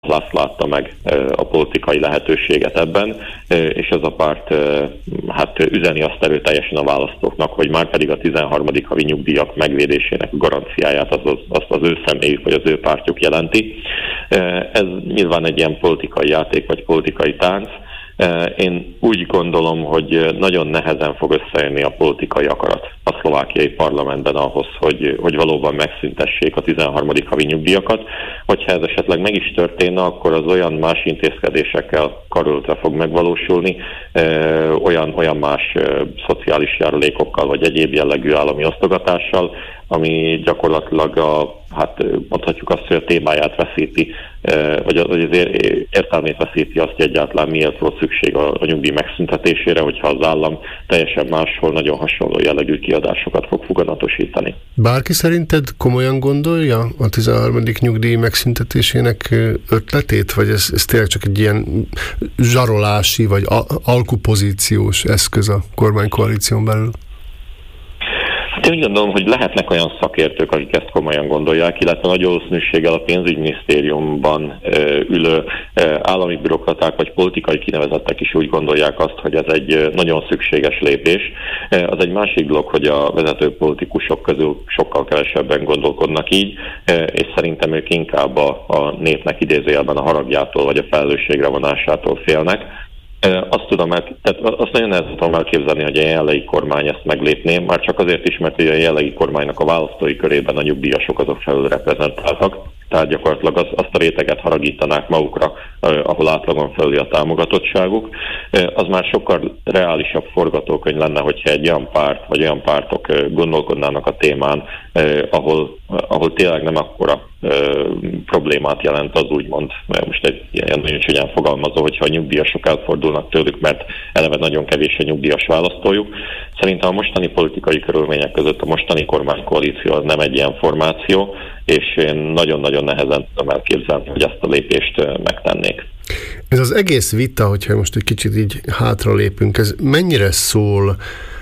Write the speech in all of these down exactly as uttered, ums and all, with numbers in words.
Lász látta meg a politikai lehetőséget ebben, és ez a párt hát üzeni azt erőteljesen a választóknak, hogy már pedig a tizenharmadik havi nyugdíjak megvédésének garanciáját az, az, azt az ő személyük vagy az ő pártjuk jelenti. Ez nyilván egy ilyen politikai játék vagy politikai tánc. Én úgy gondolom, hogy nagyon nehezen fog összejönni a politikai akarat a szlovákiai parlamentben ahhoz, hogy, hogy valóban megszüntessék a tizenharmadik havi nyugdíjakat. Hogyha ez esetleg meg is történne, akkor az olyan más intézkedésekkel karöltve fog megvalósulni, olyan, olyan más szociális járulékokkal vagy egyéb jellegű állami osztogatással, ami gyakorlatilag a, hát mondhatjuk azt, hogy a témáját veszíti, vagy az értelmét veszíti azt, hogy egyáltalán miért volt szükség a, a nyugdíj megszüntetésére, hogyha az állam teljesen máshol nagyon hasonló jellegű kiadásokat fog foganatosítani. Bárki szerinted komolyan gondolja a tizenharmadik nyugdíj megszüntetésének ötletét, vagy ez, ez tényleg csak egy ilyen zsarolási, vagy alkupozíciós eszköz a kormánykoalíción belül? Hát én úgy gondolom, hogy lehetnek olyan szakértők, akik ezt komolyan gondolják, illetve nagy valószínűséggel a pénzügyminisztériumban ülő állami bürokraták vagy politikai kinevezettek is úgy gondolják azt, hogy ez egy nagyon szükséges lépés. Az egy másik dolog, hogy a vezető politikusok közül sokkal kevesebben gondolkodnak így, és szerintem ők inkább a, a népnek idézőjelben a haragjától vagy a felelősségre vonásától félnek. Azt tudom, tehát azt nagyon nehezen tudom elképzelni, hogy a jelenlegi kormány ezt meglépné, már csak azért is, mert a jelenlegi kormánynak a választói körében a nyugdíjasok azok felül reprezentáltak, tehát gyakorlatilag az, azt a réteget haragítanák magukra, ahol átlagon felüli a támogatottságuk. Az már sokkal reálisabb forgatókönyv lenne, hogyha egy olyan párt, vagy olyan pártok gondolkodnának a témán, ahol, ahol tényleg nem akkora problémát jelent az úgymond, most egy ilyen nagyon csúnyán fogalmazó, hogyha a nyugdíjasok elfordulnak tőlük, mert eleve nagyon kevés a nyugdíjas választójuk. Szerintem a mostani politikai körülmények között a mostani kormánykoalíció az nem egy ilyen formáció, és én nagyon-nagyon nehezen tudom elképzelni, hogy ezt a lépést megtennék. Ez az egész vita, hogyha most egy kicsit így hátralépünk, ez mennyire szól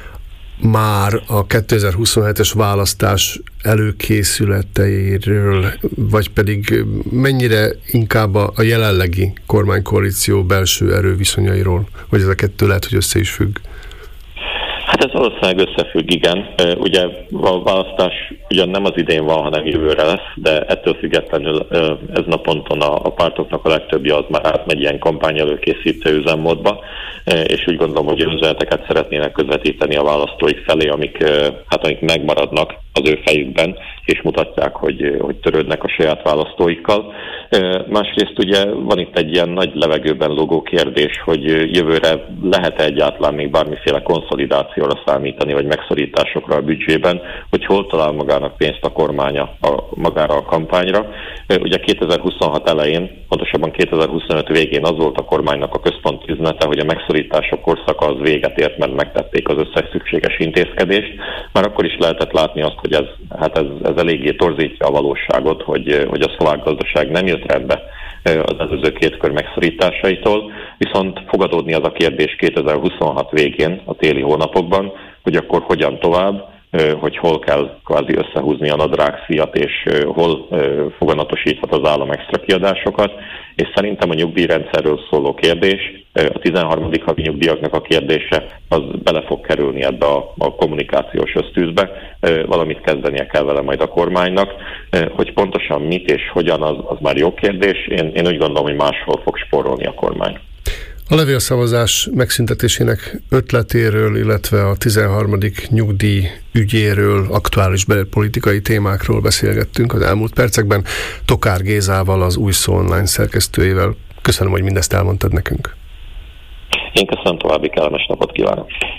már a kétezer-huszonhetes választás előkészületeiről, vagy pedig mennyire inkább a jelenlegi kormánykoalíció belső erőviszonyairól, vagy ez a kettő lehet, hogy össze is függ? Hát ez valószínűleg összefügg, igen. Ugye a választás ugyan nem az idén van, hanem jövőre lesz, de ettől függetlenül ezen a ponton a, a pártoknak a legtöbbje az már átmegy ilyen kampány előkészítő üzemmódba, és úgy gondolom, hogy üzeneteket szeretnének közvetíteni a választóik felé, amik, hát amik megmaradnak az ő fejükben, és mutatják, hogy, hogy törődnek a saját választóikkal. Másrészt ugye van itt egy ilyen nagy levegőben lógó kérdés, hogy jövőre lehet-e egyáltalán még bármiféle konszolidációra számítani, vagy megszorításokra a büdzsében, hogy hol talál magának pénzt a kormánya a, magára a kampányra. Ugye kétezer-huszonhat elején, pontosabban kétezer-huszonöt végén az volt a kormánynak a központi üzenete, hogy a megszorítások korszaka az véget ért, mert megtették az összes szükséges intézkedést. Már akkor is lehetett látni azt, hogy ez, hát ez, ez eléggé torzítja a valóságot, hogy, hogy a szlovák gazdaság nem jött rendbe az előző két kör megszorításaitól, viszont fogadódni az a kérdés kétezer-huszonhat végén, a téli hónapokban, hogy akkor hogyan tovább, hogy hol kell kvázi összehúzni a nadrágszíjat, és hol foganatosíthat az állam extra kiadásokat, és szerintem a nyugdíjrendszerről szóló kérdés, a tizenharmadik havi nyugdíjaknak a kérdése, az bele fog kerülni ebbe a, a kommunikációs ösztűzbe, valamit kezdenie kell vele majd a kormánynak, hogy pontosan mit és hogyan, az, az már jó kérdés, én, én úgy gondolom, hogy máshol fog spórolni a kormány. A levélszavazás megszüntetésének ötletéről, illetve a tizenharmadik nyugdíj ügyéről, aktuális belpolitikai témákról beszélgettünk az elmúlt percekben Tokár Gézával, az Új Szó Online szerkesztőjével. Köszönöm, hogy mindezt elmondtad nekünk. Én köszönöm, további kellemes napot kívánok.